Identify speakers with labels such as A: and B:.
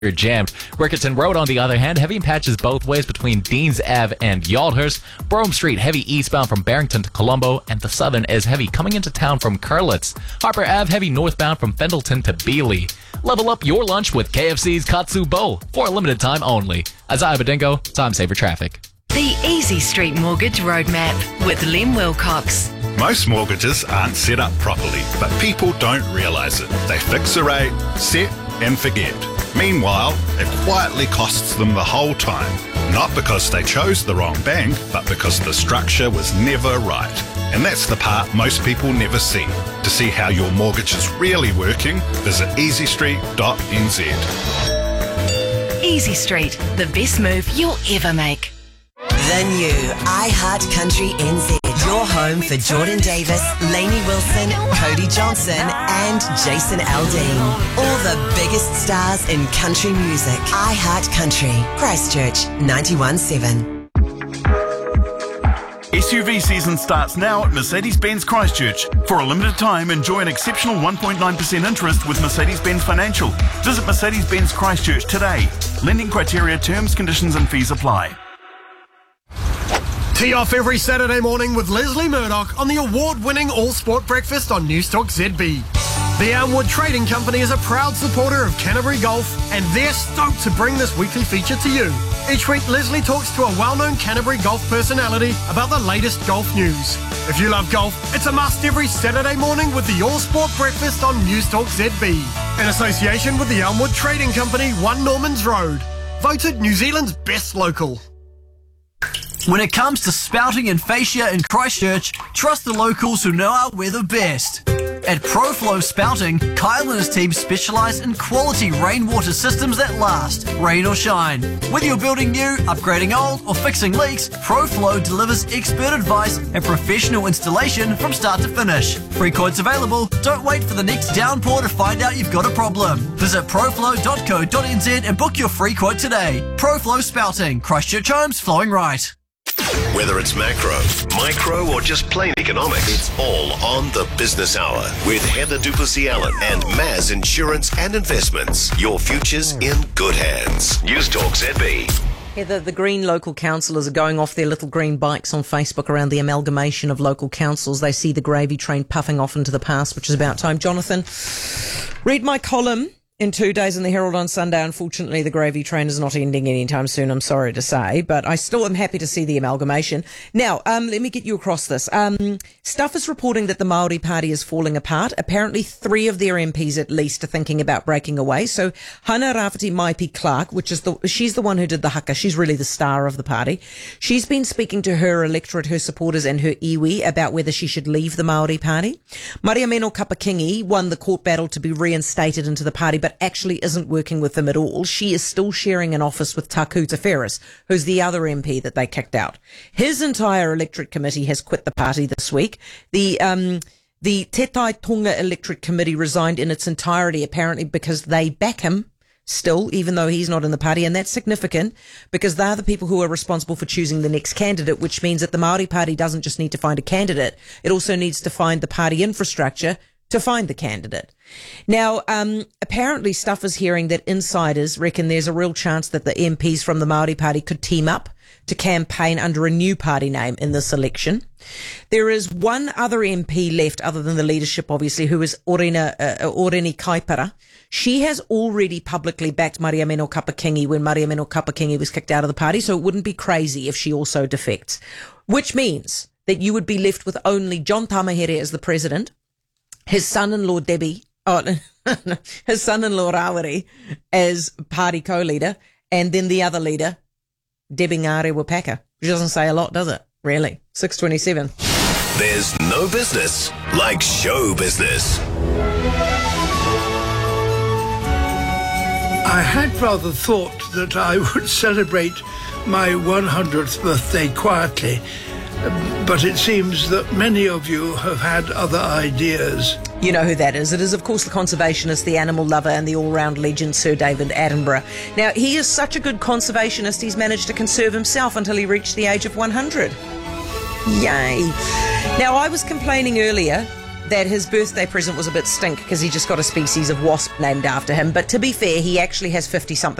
A: you're jammed. Rickerton Road, on the other hand, heavy patches both ways between Deans Ave and Yaldhurst. Brome Street, heavy eastbound from Barrington to Colombo, and the southern is heavy coming into town from Curlitz. Harper Ave, heavy northbound from Fendleton to Beeley. Level up your lunch with KFC's Katsu Bowl for a limited time only. Isaiah Badingo, Time Saver Traffic.
B: The Easy Street Mortgage Roadmap with Lem Wilcox.
C: Most mortgages aren't set up properly, but people don't realise it. They fix a rate, set and forget. Meanwhile, it quietly costs them the whole time. Not because they chose the wrong bank, but because the structure was never right. And that's the part most people never see. To see how your mortgage is really working, visit easystreet.nz.
B: Easy Street, the best move you'll ever make.
D: The new iHeart Country NZ. Your home for Jordan Davis, Lainey Wilson, Cody Johnson and Jason Aldean. All the biggest stars in country music. iHeart Country. Christchurch 91.7.
E: SUV season starts now at Mercedes-Benz Christchurch. For a limited time, enjoy an exceptional 1.9% interest with Mercedes-Benz Financial. Visit Mercedes-Benz Christchurch today. Lending criteria, terms, conditions and fees apply.
F: Tee off every Saturday morning with Leslie Murdoch on the award-winning All Sport Breakfast on Newstalk ZB. The Elmwood Trading Company is a proud supporter of Canterbury Golf, and they're stoked to bring this weekly feature to you. Each week, Leslie talks to a well-known Canterbury golf personality about the latest golf news. If you love golf, it's a must every Saturday morning with the All Sport Breakfast on Newstalk ZB. In association with the Elmwood Trading Company, 1 Normans Road. Voted New Zealand's best local.
G: When it comes to spouting and fascia in Christchurch, trust the locals who know our weather best. At ProFlow Spouting, Kyle and his team specialise in quality rainwater systems that last, rain or shine. Whether you're building new, upgrading old, or fixing leaks, ProFlow delivers expert advice and professional installation from start to finish. Free quotes available. Don't wait for the next downpour to find out you've got a problem. Visit proflow.co.nz and book your free quote today. ProFlow Spouting, Christchurch homes flowing right.
H: Whether it's macro, micro, or just plain economics, it's all on the Business Hour with Heather Duplessis-Allen and Maz Insurance and Investments. Your future's in good hands. Newstalk ZB.
I: Heather, the Green local councillors are going off their little green bikes on Facebook around the amalgamation of local councils. They see the gravy train puffing off into the past, which is about time. Jonathan, read my column in 2 days in the Herald on Sunday. Unfortunately, the gravy train is not ending anytime soon, I'm sorry to say, but I still am happy to see the amalgamation. Now, let me get you across this. Stuff is reporting that the Māori Party is falling apart. Apparently 3 of their MPs at least are thinking about breaking away. So Hana Rafiti Maipi Clark, she's the one who did the haka. She's really the star of the party. She's been speaking to her electorate, her supporters and her iwi about whether she should leave the Māori Party. Mariameno Kapakingi won the court battle to be reinstated into the party, but actually isn't working with them at all. She is still sharing an office with Takuta Ferris, who's the other MP that they kicked out. His entire electorate committee has quit the party this week. The Te Tai Tonga electorate committee resigned in its entirety, apparently because they back him still, even though he's not in the party. And that's significant because they're the people who are responsible for choosing the next candidate, which means that the Māori Party doesn't just need to find a candidate. It also needs to find the party infrastructure to find the candidate. Now, apparently Stuff is hearing that insiders reckon there's a real chance that the MPs from the Māori Party could team up to campaign under a new party name in this election. There is one other MP left other than the leadership, obviously, who is Oreni Kaipara. She has already publicly backed Mariameno Kapakingi when Mariameno Kapakingi was kicked out of the party, so it wouldn't be crazy if she also defects, which means that you would be left with only John Tamahere as the president, his son-in-law his son-in-law Rawiri as party co-leader, and then the other leader, Debbie Ngare Wapaka, which doesn't say a lot, does it? Really? 6:27.
H: There's no business like show business.
J: I had rather thought that I would celebrate my 100th birthday quietly, but it seems that many of you have had other ideas.
I: You know who that is. It is, of course, the conservationist, the animal lover, and the all-round legend, Sir David Attenborough. Now, he is such a good conservationist, he's managed to conserve himself until he reached the age of 100. Yay. Now, I was complaining earlier that his birthday present was a bit stink because he just got a species of wasp named after him. But to be fair, he actually has 50-something